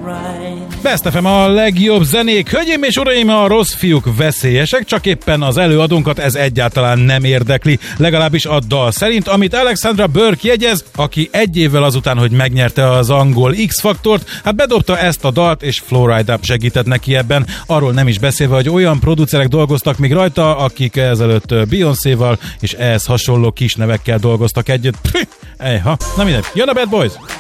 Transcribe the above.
Best FM a legjobb zenék. Hölgyeim és uraim, a rossz fiúk veszélyesek, csak éppen az előadónkat ez egyáltalán nem érdekli. Legalábbis a dal szerint, amit Alexandra Burke jegyez, aki egy évvel azután, hogy megnyerte az angol X-faktort, hát bedobta ezt a dalt, és Florida segített neki ebben. Arról nem is beszélve, hogy olyan producerek dolgoztak még rajta, akik ezelőtt Beyoncéval és ehhez hasonló kis nevekkel dolgoztak együtt. Na mindegy, jön a Bad Boys!